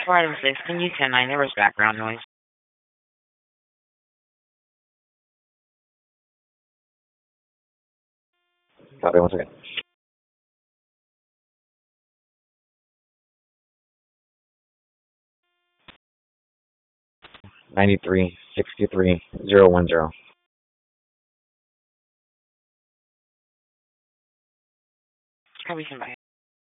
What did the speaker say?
for item 6, can you 10-9? There was background noise. Copy, 1 second. $93,63,010. Copy, stand by.